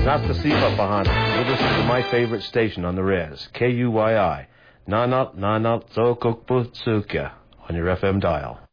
Not the Siva Bahana. You're listening to my favorite station on the Res, KUYI. Nanat Nanat Zokokbutsuka on your FM dial.